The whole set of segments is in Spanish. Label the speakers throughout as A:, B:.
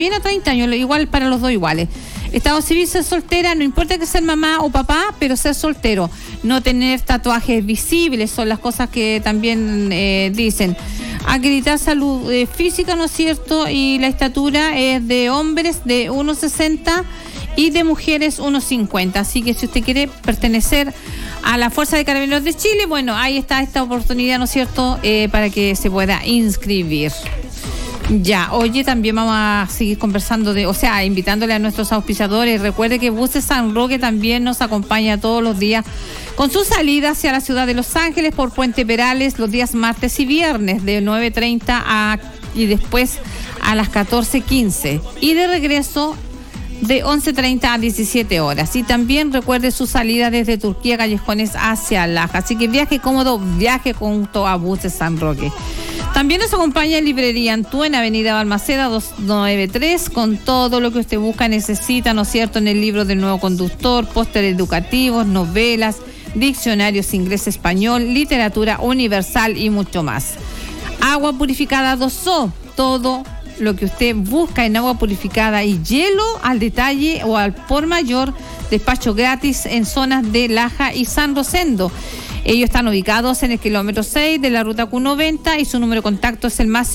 A: Bien a 30 años, igual para los dos iguales. Estado civil, ser soltera, no importa que ser mamá o papá, pero ser soltero. No tener tatuajes visibles, son las cosas que también dicen. Acreditar salud física, ¿no es cierto? Y la estatura es de hombres de 1,60 y de mujeres 1,50. Así que si usted quiere pertenecer a la Fuerza de Carabineros de Chile, bueno, ahí está esta oportunidad, ¿no es cierto?, para que se pueda inscribir. Ya, oye, también vamos a seguir conversando invitándole a nuestros auspiciadores. Recuerde que Buses San Roque también nos acompaña todos los días con su salida hacia la ciudad de Los Ángeles por Puente Perales los días martes y viernes de 9:30 y después a las 14:15 y de regreso de 11:30 a 17 horas. Y también recuerde su salida desde Turquía Callejones hacia Laja. Así que viaje cómodo, viaje junto a Buses San Roque. También nos acompaña Librería Antú en Avenida Balmaceda 293 con todo lo que usted busca, necesita, ¿no es cierto?, en el libro del nuevo conductor, pósteres educativos, novelas, diccionarios inglés-español, literatura universal y mucho más. Agua purificada Dosó, todo lo que usted busca en agua purificada y hielo al detalle o al por mayor, despacho gratis en zonas de Laja y San Rosendo. Ellos están ubicados en el kilómetro 6 de la ruta Q90 y su número de contacto es el más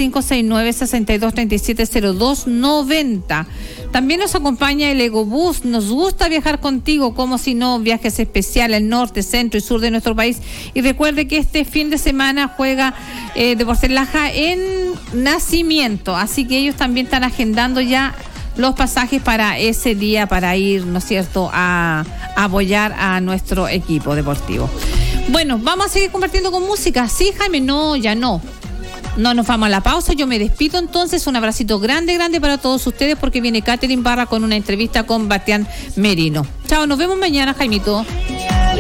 A: 569-6237-0290. También nos acompaña el Egobús. Nos gusta viajar contigo, como si no, viajes especiales al norte, centro y sur de nuestro país. Y recuerde que este fin de semana juega Deportes Laja en Nacimiento, así que ellos también están agendando ya los pasajes para ese día para ir, ¿no es cierto?, a apoyar a nuestro equipo deportivo. Bueno, vamos a seguir compartiendo con música. Sí, Jaime, no, ya no. No nos vamos a la pausa, yo me despido entonces. Un abracito grande para todos ustedes porque viene Catherine Barra con una entrevista con Bastián Merino. Chao, nos vemos mañana, Jaimito.